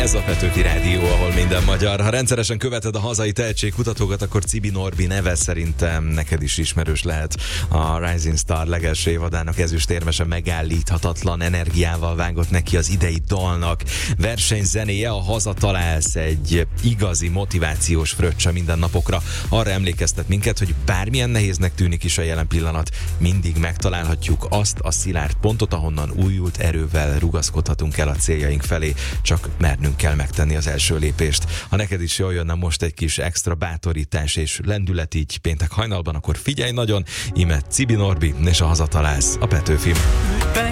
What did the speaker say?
Ez a Petőfi Rádió, ahol minden magyar. Ha rendszeresen követed a hazai tehetségkutatókat, akkor Cibi Norbi neve szerintem neked is ismerős lehet. A Rising Star legelső évadának ezüstérmese megállíthatatlan energiával vágott neki az idei dalnak. Versenyzenéje a Hazatalálsz egy igazi motivációs fröccse mindennapokra. Arra emlékeztet minket, hogy bármilyen nehéznek tűnik is a jelen pillanat, mindig megtalálhatjuk azt a szilárd pontot, ahonnan újult erővel rugaszkodhatunk el a céljaink felé, csak mernünk kell megtenni az első lépést. Ha neked is jól jönne most egy kis extra bátorítás és lendület így péntek hajnalban, akkor figyelj nagyon, íme Cibi Norbi és a Hazatalálsz, a Petőfi.